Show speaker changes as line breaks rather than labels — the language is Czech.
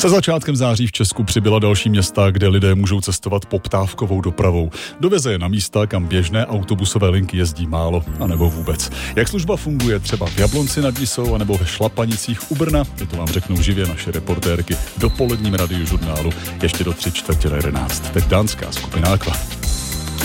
Se začátkem září v Česku přibyla další města, kde lidé můžou cestovat poptávkovou dopravou. Doveze je na místa, kam běžné autobusové linky jezdí málo, anebo vůbec. Jak služba funguje třeba v Jablonci nad Nisou, anebo ve Šlapanicích u Brna, to vám řeknou živě naše reportérky v dopoledním radiožurnálu ještě do 11:45. Teď dánská skupina Aqua.